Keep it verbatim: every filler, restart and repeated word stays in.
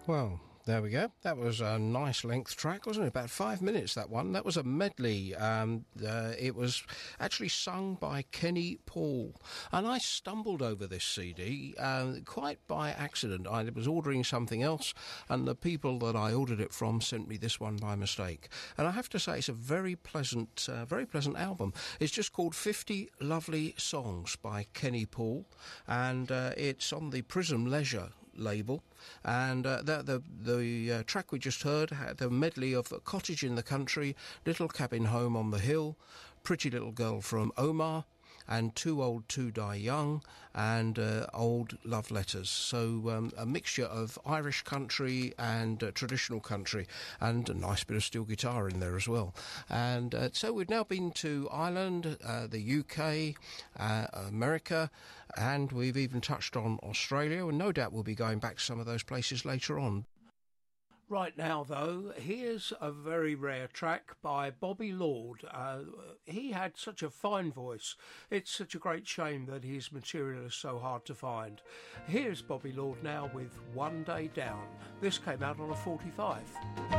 Well, there we go. That was a nice length track, wasn't it? About five minutes, that one. That was a medley. Um, uh, it was actually sung by Kenny Paul. And I stumbled over this C D uh, quite by accident. I was ordering something else, and the people that I ordered it from sent me this one by mistake. And I have to say, it's a very pleasant, uh, very pleasant album. It's just called fifty Lovely Songs by Kenny Paul, and uh, it's on the Prism Leisure label, and uh, the the, the uh, track we just heard had a medley of Cottage in the Country, Little Cabin Home on the Hill, Pretty Little Girl from Omar, and Too Old to Die Young, and uh, Old Love Letters. So um, a mixture of Irish country and uh, traditional country, and a nice bit of steel guitar in there as well. And uh, so we've now been to Ireland, uh, the U K, uh, America, and we've even touched on Australia, and no doubt we'll be going back to some of those places later on. Right now, though, here's a very rare track by Bobby Lord. Uh, he had such a fine voice. It's such a great shame that his material is so hard to find. Here's Bobby Lord now with One Day Down. This came out on a forty-five.